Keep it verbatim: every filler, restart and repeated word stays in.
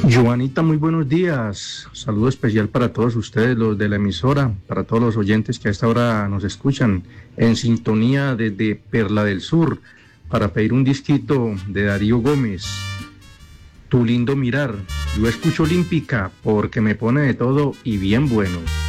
Joanita, muy buenos días. Saludo especial para todos ustedes, los de la emisora, para todos los oyentes que a esta hora nos escuchan en sintonía desde Perla del Sur, para pedir un disquito de Darío Gómez, Tu lindo mirar. Yo escucho Olímpica porque me pone de todo y bien bueno.